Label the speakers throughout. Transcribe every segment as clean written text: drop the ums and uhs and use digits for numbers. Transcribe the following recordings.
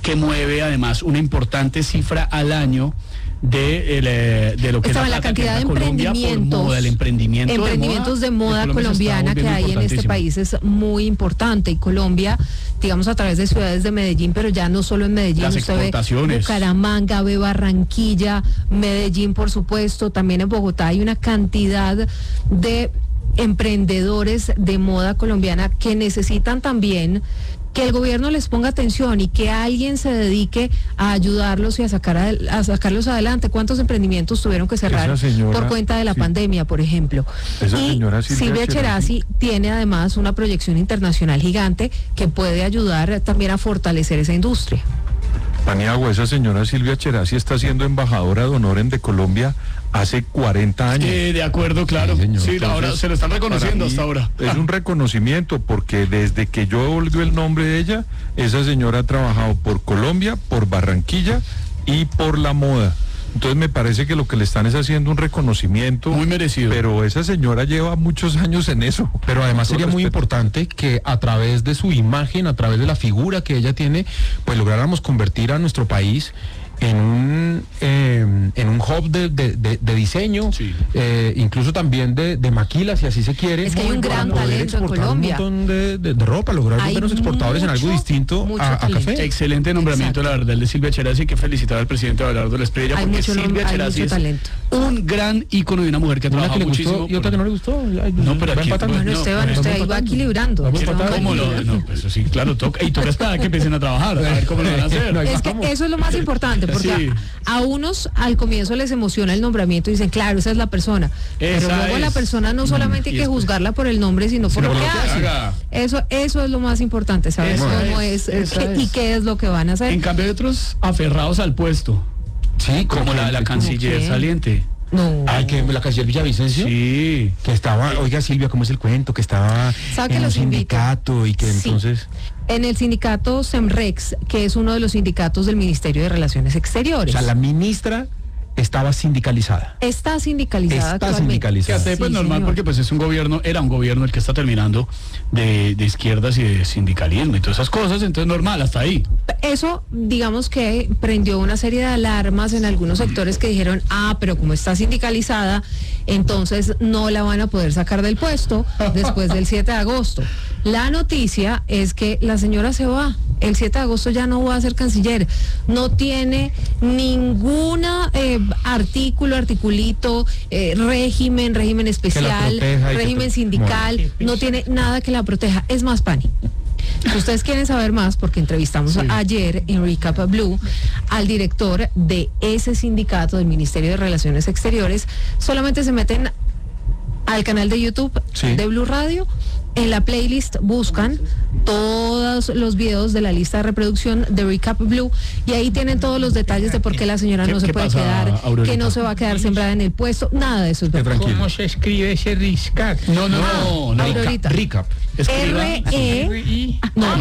Speaker 1: que mueve además una importante cifra al año de lo que
Speaker 2: es la cantidad de emprendimientos de moda colombiana que hay en este país es muy importante, y Colombia, digamos, a través de ciudades de Medellín, pero ya no solo en Medellín,
Speaker 1: las
Speaker 2: usted ve Bucaramanga, ve Barranquilla, Medellín, por supuesto, también en Bogotá hay una cantidad de emprendedores de moda colombiana que necesitan también que el gobierno les ponga atención y que alguien se dedique a ayudarlos y a sacarlos adelante. ¿Cuántos emprendimientos tuvieron que cerrar por cuenta de la pandemia, por ejemplo? Y Silvia Cherasi tiene además una proyección internacional gigante que puede ayudar también a fortalecer esa industria.
Speaker 3: Paniagua, esa señora Silvia Cherasi está siendo embajadora de honor de Colombia hace 40 años.
Speaker 1: De acuerdo, claro. Sí,
Speaker 3: entonces,
Speaker 1: ahora se lo están reconociendo hasta ahora.
Speaker 3: Es un reconocimiento, porque desde que yo oigo el nombre de ella, esa señora ha trabajado por Colombia, por Barranquilla y por la moda. Entonces me parece que lo que le están es haciendo un reconocimiento
Speaker 1: muy merecido.
Speaker 3: Pero esa señora lleva muchos años en eso.
Speaker 4: Pero además sería muy importante que a través de su imagen, a través de la figura que ella tiene, pues lográramos convertir a nuestro país en un hub de diseño, sí. Incluso también de maquilas, si así se quiere.
Speaker 2: Es que hay un gran talento en Colombia.
Speaker 4: Un montón de ropa, lograr volvernos exportadores en algo distinto a café.
Speaker 1: Excelente nombramiento, la verdad, el de Silvia Cherasi, que felicitar al presidente Abelardo Lesprilla, porque Silvia Cherasi es un gran ícono de una mujer que ha trabajado muchísimo.
Speaker 4: ¿Y otra que no le gustó?
Speaker 1: No, pero aquí...
Speaker 2: Bueno, Esteban, usted ahí va equilibrando.
Speaker 1: ¿Cómo lo? No, pues eso sí, claro, toca. Y toca esperar que empiecen a trabajar, a ver cómo lo van a hacer.
Speaker 2: Es que eso es lo más importante, porque a unos al comienzo les emociona el nombramiento y dicen, claro, esa es la persona. Pero luego la persona no solamente hay que juzgarla por el nombre, sino por lo que hace. Eso es lo más importante, ¿sabes? Cómo es y qué es lo que van a hacer.
Speaker 1: En cambio hay otros aferrados al puesto. Sí, como la canciller saliente.
Speaker 2: No.
Speaker 4: Ay, que la canciller Villavicencio.
Speaker 1: Sí.
Speaker 4: Que estaba, oiga Silvia, ¿cómo es el cuento? Que estaba en un sindicato y que entonces...
Speaker 2: En el sindicato SEMREX, que es uno de los sindicatos del Ministerio de Relaciones Exteriores.
Speaker 4: O sea, la ministra estaba sindicalizada.
Speaker 2: Está sindicalizada actualmente.
Speaker 1: Fíjate, pues normal, señor. Porque pues es un gobierno, era un gobierno el que está terminando de izquierdas y de sindicalismo y todas esas cosas, entonces normal, hasta ahí.
Speaker 2: Eso, digamos que prendió una serie de alarmas en algunos sectores que dijeron, pero como está sindicalizada, entonces no la van a poder sacar del puesto después del 7 de agosto. La noticia es que la señora se va. El 7 de agosto ya no va a ser canciller. No tiene ninguna articulito, régimen especial, régimen sindical, no tiene nada que la proteja. Es más, Pani, si ustedes quieren saber más, porque entrevistamos ayer en Recap Blue al director de ese sindicato del Ministerio de Relaciones Exteriores, solamente se meten al canal de YouTube de Blue Radio. En la playlist buscan todos los videos de la lista de reproducción de Recap Blue y ahí tienen todos los detalles de por qué la señora no se puede quedar,
Speaker 1: Aurorita?
Speaker 2: Que no se va a quedar sembrada en el puesto, nada de eso es verdad.
Speaker 5: ¿Cómo se escribe ese RISCAP?
Speaker 1: No.
Speaker 2: Aurorita.
Speaker 4: Recap.
Speaker 2: R-E.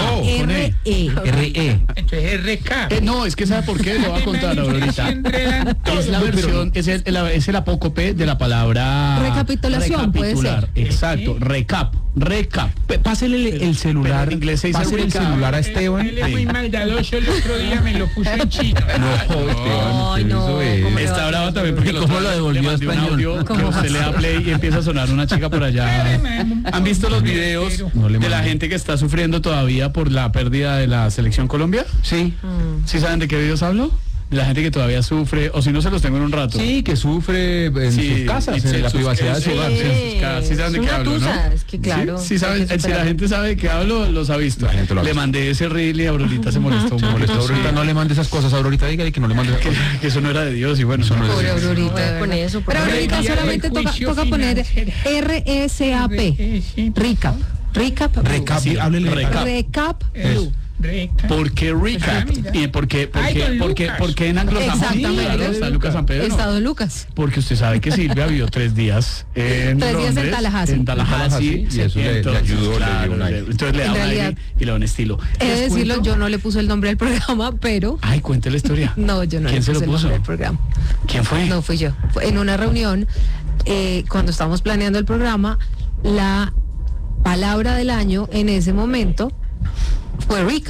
Speaker 5: Entonces RK.
Speaker 1: No, es que ¿sabe por qué? Lo voy a contar ahorita. Es la versión, es el apócope de la palabra
Speaker 2: recapitulación, puede ser.
Speaker 1: Exacto, recap.
Speaker 4: Pásele el celular.
Speaker 1: En inglés se dice
Speaker 4: pásele el celular a Esteban.
Speaker 5: Él es muy maldadoso, el otro día me lo puso en chino.
Speaker 2: No,
Speaker 1: está bravo también porque
Speaker 4: ¿cómo lo devolvió a español?
Speaker 1: Un audio que usted le da play y empieza a sonar una chica por allá. ¿Han visto los videos de la gente que está sufriendo todavía por la pérdida de la Selección Colombia?
Speaker 4: Sí.
Speaker 1: ¿Sí saben de qué videos hablo? De la gente que todavía sufre, o si no se los tengo en un rato.
Speaker 4: Sí, que sufre en sus casas, en la privacidad de su hogar.
Speaker 1: Sí saben de qué hablo, ¿no?
Speaker 2: Es que claro.
Speaker 1: Sí saben, si la gente sabe de qué hablo, los ha visto. Le mandé ese reel y Aurorita se molestó.
Speaker 4: Aurorita, no le mande esas cosas. Aurorita, dígale que no le mande esas cosas.
Speaker 1: Que eso no era de Dios y bueno. Eso no es de Dios.
Speaker 2: Aurorita, con eso. Pero Aurorita solamente toca poner R-E-C-A-P. Recap.
Speaker 4: Háblele.
Speaker 2: Recap Blue.
Speaker 1: ¿Por qué recap? ¿Y por qué en anglosajón está Lucas San Pedro?
Speaker 2: Estado Lucas.
Speaker 1: Porque usted sabe que Silvia vivió 3 días en Tallahassee. En Tallahassee.
Speaker 4: Y eso le ayudó.
Speaker 1: Entonces le da un aire y le da un estilo.
Speaker 2: He de decirlo, yo no le puse el nombre al programa, pero...
Speaker 1: Ay, cuente la historia.
Speaker 2: No, yo no le puse el nombre al programa.
Speaker 1: ¿Quién fue?
Speaker 2: No, fui yo. Fue en una reunión, cuando estábamos planeando el programa, la palabra del año en ese momento fue recap.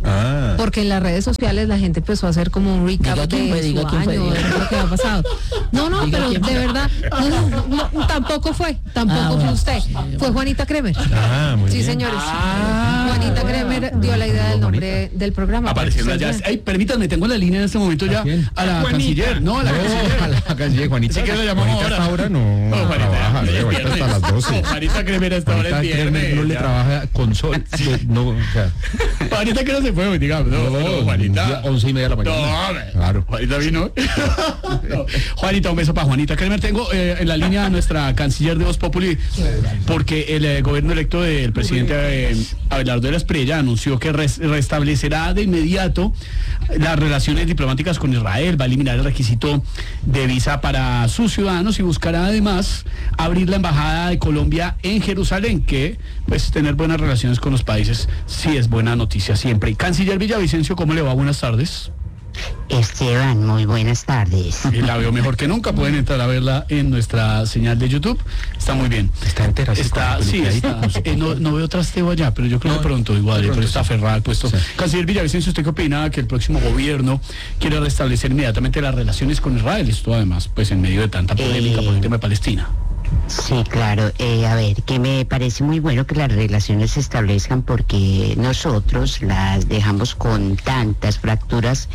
Speaker 2: Porque en las redes sociales la gente empezó a hacer como un recap de su año, de lo que ha pasado. No, pero de verdad, no, tampoco fue usted, fue Juanita Kremer.
Speaker 4: Muy
Speaker 2: Sí,
Speaker 4: bien.
Speaker 2: señores. Juanita Kremer dio la idea del nombre del programa.
Speaker 1: Aparecieron ya. Ay, permítanme, tengo la línea en este momento ya a la canciller. No, a la canciller.
Speaker 4: A la canciller, Juanita.
Speaker 1: Sí que la llamamos
Speaker 4: Juanita
Speaker 1: ahora.
Speaker 4: hasta ahora no
Speaker 1: Juanita,
Speaker 4: trabaja,
Speaker 1: es
Speaker 4: Juanita hasta las 12.
Speaker 1: Juanita Kremer hasta ahora es
Speaker 4: Juanita Kremer
Speaker 1: viernes.
Speaker 4: no le
Speaker 1: ya.
Speaker 4: trabaja con sol. No, o sea,
Speaker 1: Juanita que no se fue, digamos. No, Juanita.
Speaker 4: 11:30 de la mañana.
Speaker 1: No, hombre.
Speaker 4: Claro.
Speaker 1: Juanita vino. No. Juanita, un beso para Juanita Kremer. Tengo en la línea a nuestra canciller de Voz Populi, porque el gobierno electo del presidente Abelardo de la Espriella anunció que restablecerá de inmediato las relaciones diplomáticas con Israel, va a eliminar el requisito de visa para sus ciudadanos y buscará además abrir la embajada de Colombia en Jerusalén, que pues tener buenas relaciones con los países sí es buena noticia siempre. Y canciller Villavicencio, ¿cómo le va? Buenas tardes.
Speaker 6: Esteban, muy buenas tardes.
Speaker 1: Y la veo mejor que nunca, pueden entrar a verla en nuestra señal de YouTube, está muy bien.
Speaker 4: Está entera. así
Speaker 1: Está,
Speaker 4: con
Speaker 1: sí,
Speaker 4: limpiadita.
Speaker 1: está. No veo trasteo allá, pero yo creo que pronto igual, pero está aferrada al puesto.
Speaker 4: Sí.
Speaker 1: Canciller Villavicencio, ¿usted qué opina que el próximo gobierno quiere restablecer inmediatamente las relaciones con Israel? Esto además, pues en medio de tanta polémica por el tema de Palestina.
Speaker 6: Sí, claro. A ver, que me parece muy bueno que las relaciones se establezcan porque nosotros las dejamos con tantas fracturas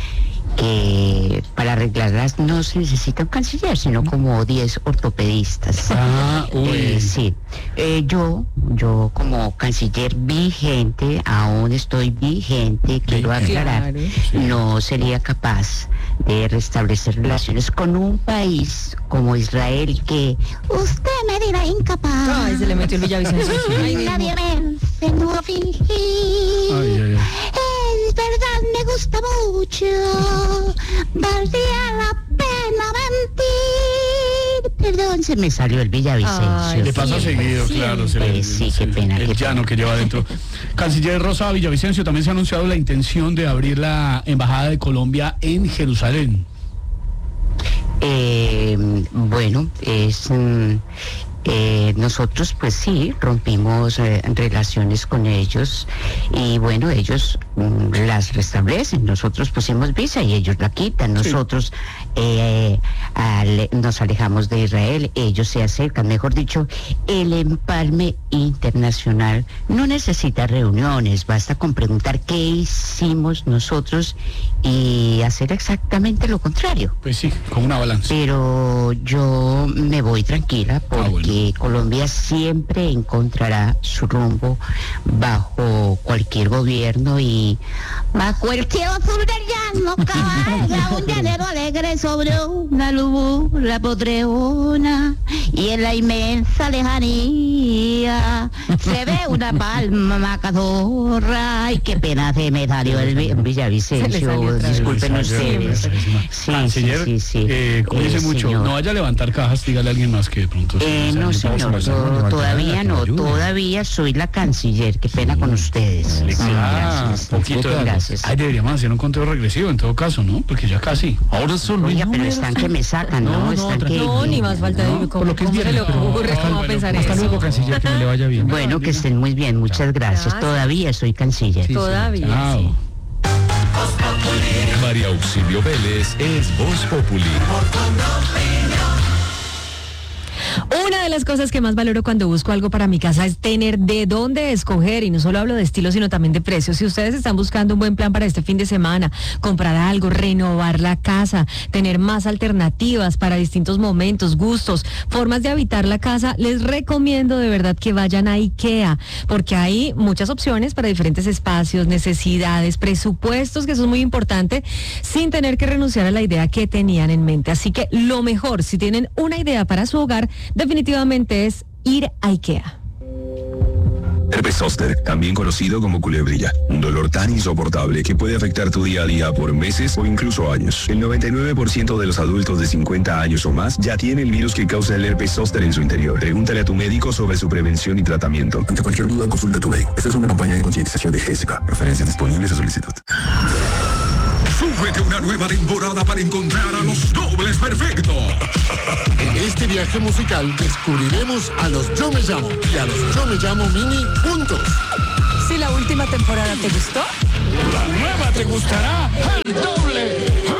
Speaker 6: que para arreglarlas no se necesita un canciller, sino como 10 ortopedistas. Sí. Yo como canciller vigente, aún estoy vigente, quiero aclarar, no sería capaz de restablecer relaciones con un país como Israel que usted me dirá incapaz.
Speaker 2: Ay, se le metió el Villavicencio. Ay,
Speaker 6: Nadie me no fingir.
Speaker 1: Ay.
Speaker 6: Es verdad, me gusta mucho. Valdría la pena mentir. Perdón, se me salió el Villavicencio.
Speaker 2: Ay,
Speaker 1: Le pasa
Speaker 2: siempre,
Speaker 1: seguido,
Speaker 2: siempre.
Speaker 1: claro.
Speaker 6: Sí, qué pena,
Speaker 1: El
Speaker 6: qué
Speaker 1: llano
Speaker 6: pena.
Speaker 1: que lleva adentro. Canciller Rosa Villavicencio, también se ha anunciado la intención de abrir la embajada de Colombia en Jerusalén.
Speaker 6: Bueno, nosotros pues sí rompimos relaciones con ellos y bueno, ellos las restablecen, nosotros pusimos visa y ellos la quitan, nosotros nos alejamos de Israel, ellos se acercan, mejor dicho, el empalme internacional no necesita reuniones, basta con preguntar qué hicimos nosotros y hacer exactamente lo contrario.
Speaker 1: Pues sí, con una balanza.
Speaker 6: Pero yo me voy tranquila porque
Speaker 1: bueno.
Speaker 6: Colombia siempre encontrará su rumbo bajo cualquier gobierno y bajo el cielo azul del llano cabalga un llanero alegre sobre una luna podreona y en la inmensa lejanía se ve una palma macadorra. Ay, qué pena se me salió el
Speaker 2: Se le
Speaker 6: Villavicencio,
Speaker 2: salió otra vez.
Speaker 6: disculpen ustedes.
Speaker 1: Canciller,
Speaker 6: Sí.
Speaker 1: como dice mucho,
Speaker 6: Señor.
Speaker 1: no vaya a levantar cajas, dígale a alguien más que de pronto...
Speaker 6: No, señor, todavía soy la canciller, qué pena con ustedes. Sí, gracias.
Speaker 1: Poquito.
Speaker 6: Gracias.
Speaker 1: Ay, deberíamos hacer un conteo regresivo en todo caso, ¿no? Porque ya casi.
Speaker 3: Ahora son
Speaker 6: Oiga, pero están que me sacan, ¿no? Están que...
Speaker 2: No, ni más falta de
Speaker 4: por lo que es
Speaker 2: ¿cómo se le
Speaker 4: viernes, pero
Speaker 2: ocurre? ¿Cómo va a pensar
Speaker 4: Hasta
Speaker 2: eso?
Speaker 4: luego, canciller, que me le vaya bien.
Speaker 6: Bueno, que estén muy bien, muchas gracias.
Speaker 2: Gracias.
Speaker 6: Todavía soy canciller.
Speaker 2: Todavía,
Speaker 1: Chao.
Speaker 2: sí.
Speaker 7: María Auxilio Vélez es Voz Populi.
Speaker 2: Una de las cosas que más valoro cuando busco algo para mi casa es tener de dónde escoger, y no solo hablo de estilo, sino también de precios. Si ustedes están buscando un buen plan para este fin de semana, comprar algo, renovar la casa, tener más alternativas para distintos momentos, gustos, formas de habitar la casa, les recomiendo de verdad que vayan a IKEA, porque hay muchas opciones para diferentes espacios, necesidades, presupuestos, que eso es muy importante, sin tener que renunciar a la idea que tenían en mente. Así que lo mejor, si tienen una idea para su hogar, definitivamente es ir a IKEA.
Speaker 7: Herpes zóster, también conocido como culebrilla, un dolor tan insoportable que puede afectar tu día a día por meses o incluso años. El 99% de los adultos de 50 años o más ya tiene el virus que causa el herpes zóster en su interior. Pregúntale a tu médico sobre su prevención y tratamiento.
Speaker 8: Ante cualquier duda, consulta a tu médico. Esta es una campaña de concientización de GESICA. Referencias disponibles a solicitud.
Speaker 9: Súbete una nueva temporada para encontrar a los dobles perfectos.
Speaker 10: En este viaje musical descubriremos a los Yo Me Llamo y a los Yo Me Llamo Mini juntos.
Speaker 11: Si la última temporada te gustó,
Speaker 9: La nueva te gustará al doble.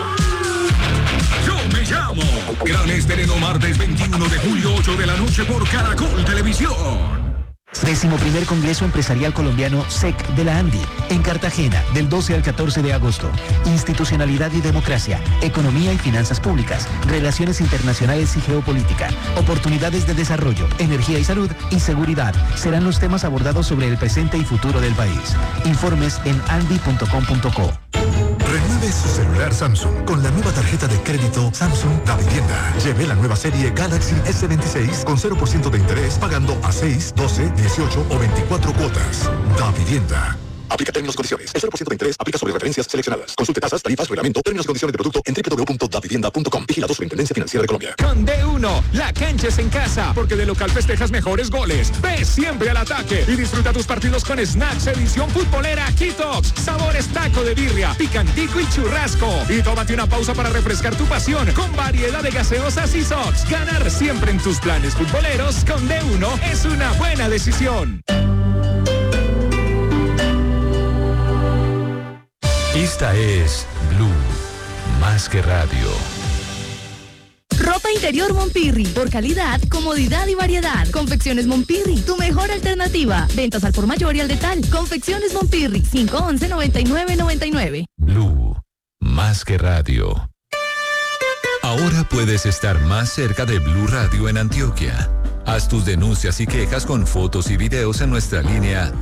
Speaker 9: Yo me llamo. Gran estreno martes 21 de julio, 8 de la noche por Caracol Televisión.
Speaker 11: 11º Congreso Empresarial Colombiano SEC de la ANDI, en Cartagena, del 12 al 14 de agosto. Institucionalidad y democracia, economía y finanzas públicas, relaciones internacionales y geopolítica, oportunidades de desarrollo, energía y salud y seguridad serán los temas abordados sobre el presente y futuro del país. Informes en andi.com.co.
Speaker 12: Renueve su celular Samsung con la nueva tarjeta de crédito Samsung Davivienda. Lleve la nueva serie Galaxy S26 con 0% de interés pagando a 6, 12, 18 o 24 cuotas. Davivienda. Aplica términos y condiciones. El 0% de interés aplica sobre referencias seleccionadas. Consulte tasas, tarifas, reglamento, términos y condiciones de producto en www.davivienda.com. Vigilado Superintendencia Financiera de Colombia.
Speaker 9: Con D1, la cancha es en casa, porque de local festejas mejores goles. Ve siempre al ataque y disfruta tus partidos con snacks edición futbolera Kitox. Sabores taco de birria, picantico y churrasco. Y tómate una pausa para refrescar tu pasión con variedad de gaseosas y sots. Ganar siempre en tus planes futboleros con D1 es una buena decisión.
Speaker 13: Esta es Blue, más que radio.
Speaker 14: Ropa interior Monpirri, por calidad, comodidad y variedad. Confecciones Monpirri, tu mejor alternativa. Ventas al por mayor y al detal. Confecciones Monpirri, 511-9999.
Speaker 13: Blue, más que radio. Ahora puedes estar más cerca de Blue Radio en Antioquia. Haz tus denuncias y quejas con fotos y videos en nuestra línea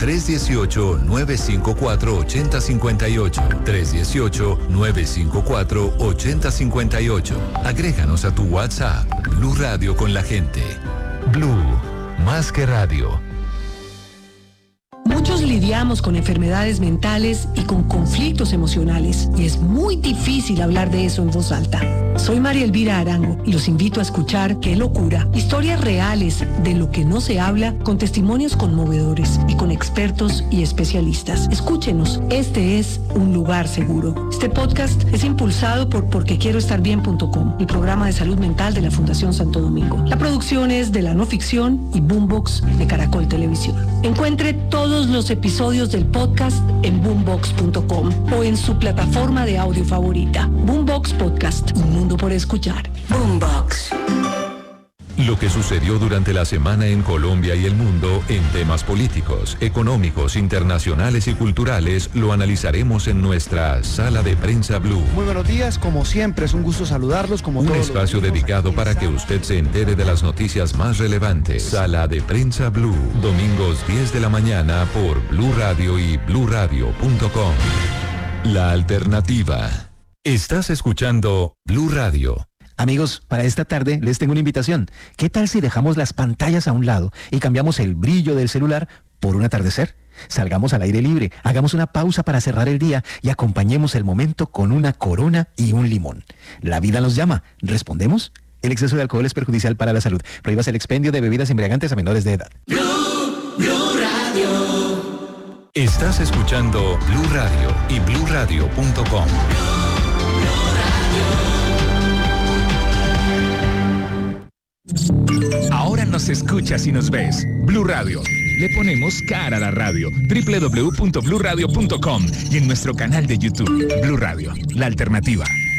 Speaker 13: 318-954-8058. 318-954-8058. Agréganos a tu WhatsApp. Blue Radio con la gente. Blue, más que radio.
Speaker 15: Muchos lidiamos con enfermedades mentales y con conflictos emocionales y es muy difícil hablar de eso en voz alta. Soy María Elvira Arango y los invito a escuchar Qué Locura, historias reales de lo que no se habla con testimonios conmovedores y con expertos y especialistas. Escúchenos, este es un lugar seguro. Este podcast es impulsado por porquequieroestarbien.com, el programa de salud mental de la Fundación Santo Domingo. La producción es de La No Ficción y Boombox de Caracol Televisión. Encuentre todos los episodios del podcast en boombox.com o en su plataforma de audio favorita. Boombox Podcast, un mundo por escuchar. Boombox.
Speaker 13: Lo que sucedió durante la semana en Colombia y el mundo en temas políticos, económicos, internacionales y culturales lo analizaremos en nuestra Sala de Prensa Blue.
Speaker 16: Muy buenos días, como siempre es un gusto saludarlos.
Speaker 13: Un espacio dedicado para que usted se entere de las noticias más relevantes. Sala de Prensa Blue, domingos 10 de la mañana por Blue Radio y bluradio.com. La alternativa. Estás escuchando Blue Radio.
Speaker 11: Amigos, para esta tarde les tengo una invitación. ¿Qué tal si dejamos las pantallas a un lado y cambiamos el brillo del celular por un atardecer? Salgamos al aire libre, hagamos una pausa para cerrar el día y acompañemos el momento con una corona y un limón. La vida nos llama. ¿Respondemos? El exceso de alcohol es perjudicial para la salud. Prohíbas el expendio de bebidas embriagantes a menores de edad.
Speaker 13: Blue Radio. Estás escuchando Blue Radio y bluradio.com.
Speaker 9: Ahora nos escuchas y nos ves. Blue Radio. Le ponemos cara a la radio. www.bluradio.com y en nuestro canal de YouTube. Blue Radio, la alternativa.